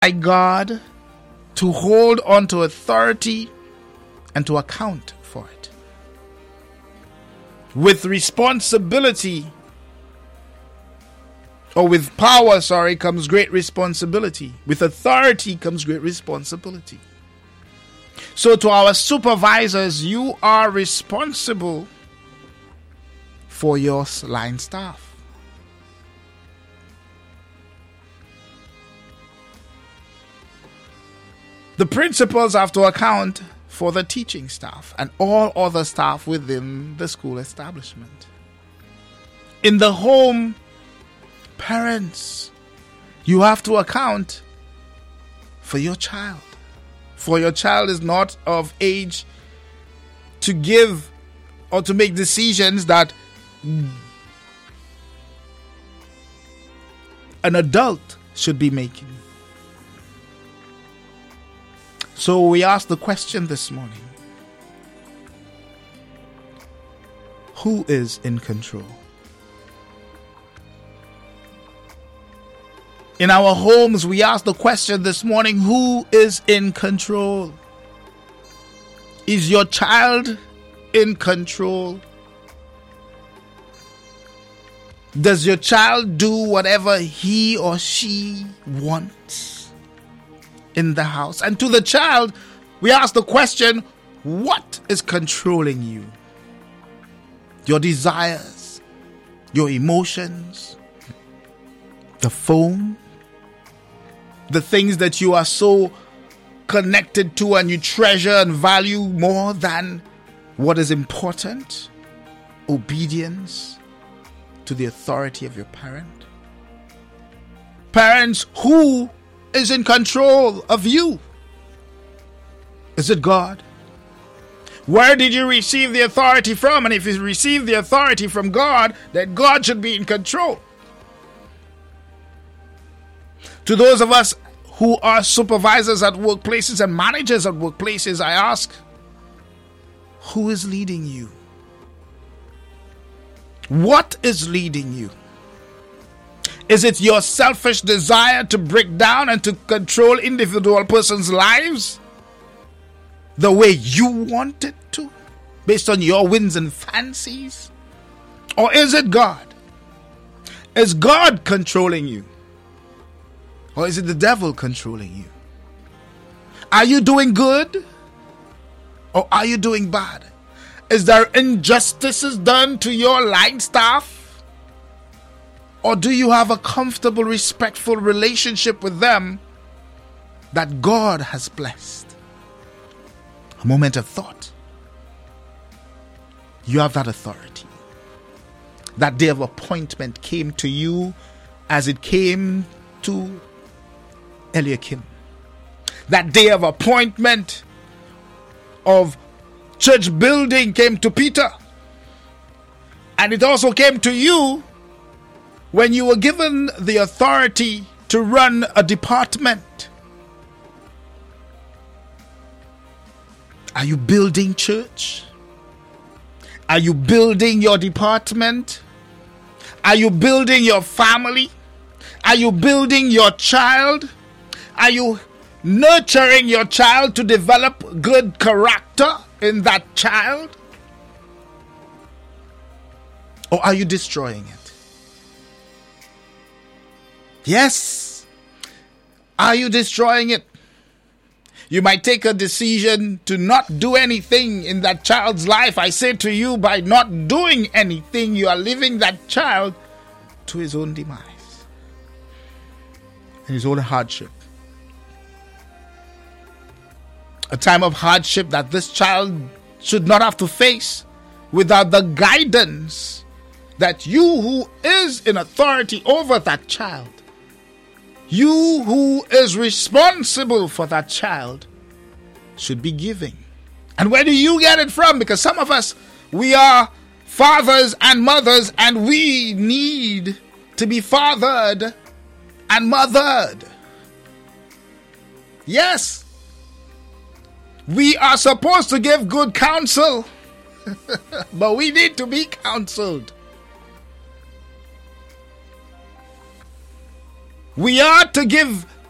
by God to hold on to authority and to account for it. With responsibility, or with power, comes great responsibility. With authority comes great responsibility. So to our supervisors, you are responsible for your line staff. The principals have to account for the teaching staff and all other staff within the school establishment. In the home, parents, you have to account for your child. For your child is not of age to give or to make decisions that an adult should be making. So we ask the question this morning: who is in control? In our homes, we ask the question this morning: who is in control? Is your child in control? Does your child do whatever he or she wants in the house? And to the child, we ask the question: what is controlling you? Your desires, your emotions, the phone, the things that you are so connected to and you treasure and value more than what is important? Obedience to the authority of your parent. Parents, who is in control of you? Is it God? Where did you receive the authority from? And if you receive the authority from God, then God should be in control. To those of us who are supervisors at workplaces and managers at workplaces, I ask, who is leading you? What is leading you? Is it your selfish desire to break down and to control individual persons' lives the way you want it to, based on your whims and fancies? Or is it God? Is God controlling you? Or is it the devil controlling you? Are you doing good? Or are you doing bad? Is there injustices done to your line staff? Or do you have a comfortable, respectful relationship with them that God has blessed? A moment of thought. You have that authority. That day of appointment came to you as it came to Eliakim. That day of appointment of church building came to Peter. And it also came to you when you were given the authority to run a department. Are you building church? Are you building your department? Are you building your family? Are you building your child? Are you nurturing your child to develop good character in that child? Or are you destroying it? Yes. Are you destroying it? You might take a decision to not do anything in that child's life. I say to you, by not doing anything, you are leaving that child to his own demise and his own hardship. A time of hardship that this child should not have to face without the guidance that you who is in authority over that child, you who is responsible for that child, should be giving. And where do you get it from? Because some of us, we are fathers and mothers, and we need to be fathered and mothered. Yes. We are supposed to give good counsel, but we need to be counseled. We are to give